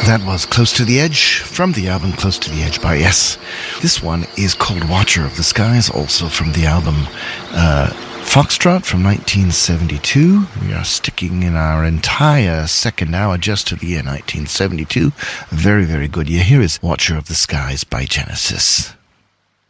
That was Close to the Edge from the album Close to the Edge by Yes. This one is called Watcher of the Skies, also from the album Foxtrot from 1972. We are sticking in our entire second hour just to the year 1972. Very, very good year. Here is Watcher of the Skies by Genesis.